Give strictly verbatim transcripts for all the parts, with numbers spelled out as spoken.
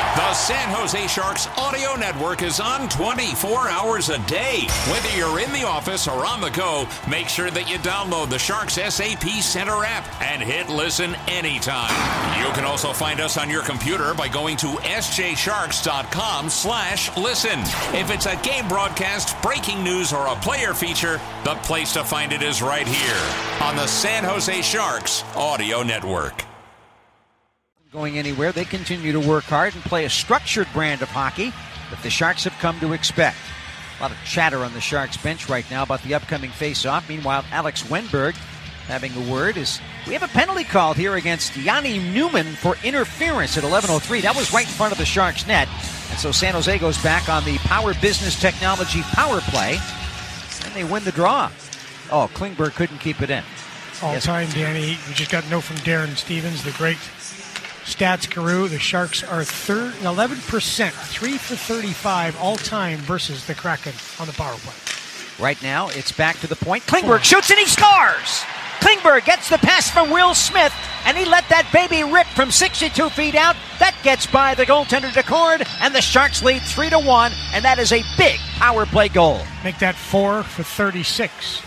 The San Jose Sharks Audio Network is on twenty-four hours a day. Whether you're in the office or on the go, make sure that you download the Sharks S A P Center app and hit listen anytime. You can also find us on your computer by going to s j sharks dot com slash listen. If it's a game broadcast, breaking news, or a player feature, the place to find it is right here on the San Jose Sharks Audio Network. Going anywhere, they continue to work hard and play a structured brand of hockey that the Sharks have come to expect. A lot of chatter on the Sharks bench right now about the upcoming face-off. Meanwhile, Alex Wenberg having a word is we have a penalty called here against Yanni Newman for interference at eleven oh three. That was right in front of the Sharks net. And so San Jose goes back on the Power Business Technology power play, and they win the draw. Oh, Klingberg couldn't keep it in. All yes. time, Danny. We just got to know from Darren Stevens, the great stats guru. The Sharks are third, eleven percent, three for thirty-five all-time versus the Kraken on the power play. Right now, it's back to the point. Klingberg shoots and he scores! Klingberg gets the pass from Will Smith, and he let that baby rip from sixty-two feet out. That gets by the goaltender DeCord, and the Sharks lead three to one, and that is a big power play goal. Make that four for thirty-six.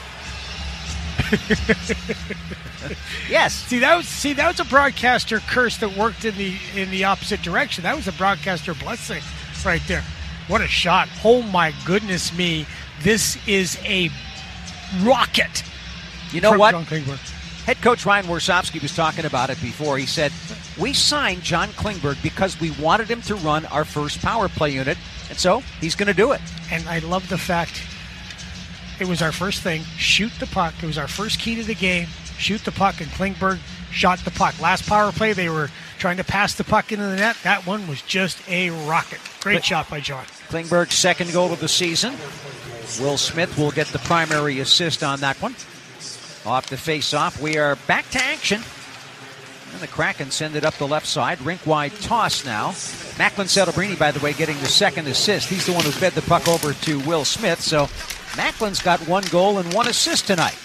Yes. See that was see that was a broadcaster curse that worked in the in the opposite direction. That was a broadcaster blessing right there. What a shot. Oh my goodness me. This is a rocket. You know what? Head coach Ryan Warsofsky was talking about it before. He said, we signed John Klingberg because we wanted him to run our first power play unit, and so he's going to do it. And I love the fact it was our first thing, shoot the puck. It was our first key to the game, shoot the puck, and Klingberg shot the puck. Last power play, they were trying to pass the puck into the net. That one was just a rocket. Great Kling- shot by John. Klingberg's second goal of the season. Will Smith will get the primary assist on that one. Off the face-off, we are back to action. And the Kraken send it up the left side. Rink-wide toss now. Macklin Celebrini, by the way, getting the second assist. He's the one who fed the puck over to Will Smith. So Macklin's got one goal and one assist tonight.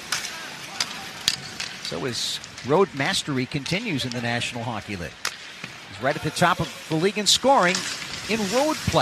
So his road mastery continues in the National Hockey League. He's right at the top of the league in scoring in road play.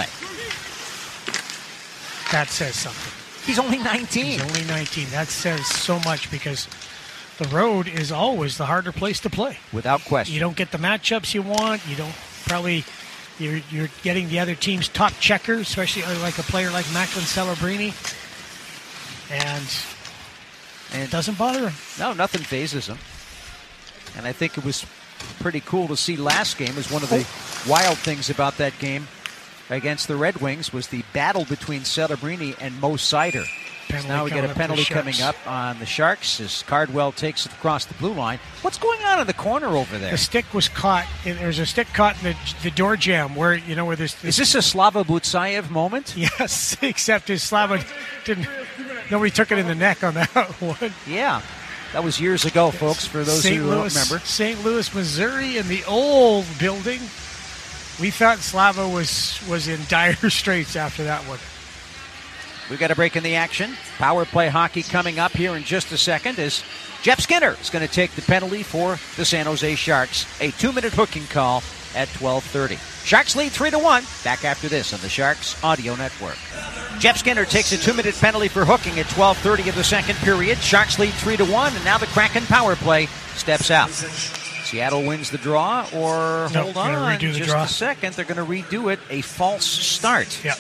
That says something. He's only nineteen. He's only nineteen. That says so much because the road is always the harder place to play. Without question. You don't get the matchups you want. You don't probably, you're, you're getting the other team's top checkers, especially like a player like Macklin Celebrini. And, and it doesn't bother him. No, nothing phases him. And I think it was pretty cool to see last game as one of the oh. wild things about that game against the Red Wings was the battle between Celebrini and Mo Seider. So now we get a penalty coming up on the Sharks as Cardwell takes it across the blue line. What's going on in the corner over there? The stick was caught. There's a stick caught in the, the door jamb where, you know, where there's... Is this a Slava Butsayev moment? Yes, except his Slava didn't... Nobody took it in the neck on that one. Yeah, that was years ago, folks, for those Saint who Louis, don't remember. Saint Louis, Missouri, in the old building. We thought Slava was, was in dire straits after that one. We've got a break in the action. Power play hockey coming up here in just a second as Jeff Skinner is going to take the penalty for the San Jose Sharks. A two-minute hooking call at twelve thirty. Sharks lead three to one. Back after this on the Sharks Audio Network. Jeff Skinner takes a two-minute penalty for hooking at twelve thirty of the second period. Sharks lead three to one, and now the Kraken power play steps out. Seattle wins the draw, or nope, hold on redo the just draw. a second. They're going to redo it. A false start. Yep.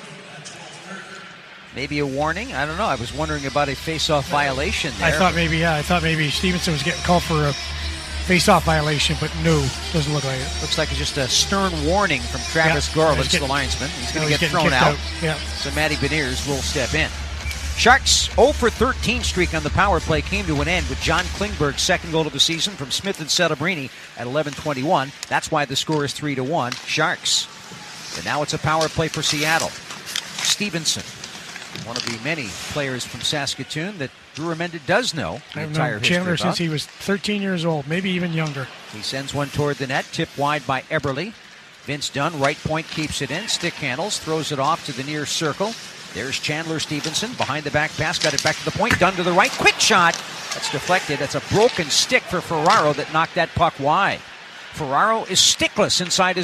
Maybe a warning. I don't know. I was wondering about a face-off violation there. I thought maybe, yeah, I thought maybe Stevenson was getting called for a face-off violation, but no, doesn't look like it. Looks like it's just a stern warning from Travis yeah, Gorlitz, getting, the linesman. He's going no, to get he's thrown out. out. Yeah. So Matty Beniers will step in. Sharks' oh for thirteen streak on the power play came to an end with John Klingberg's second goal of the season from Smith and Celebrini at eleven twenty-one. That's why the score is three to one. Sharks. And now it's a power play for Seattle. Stevenson, one of the many players from Saskatoon that Drew Remenda does know the I've entire known history Chandler about. since he was thirteen years old, maybe even younger. He sends one toward the net, tipped wide by Eberle. Vince Dunn, right point, keeps it in. Stick handles, throws it off to the near circle. There's Chandler Stevenson, behind the back pass, got it back to the point. Dunn to the right, quick shot. That's deflected. That's a broken stick for Ferraro that knocked that puck wide. Ferraro is stickless inside his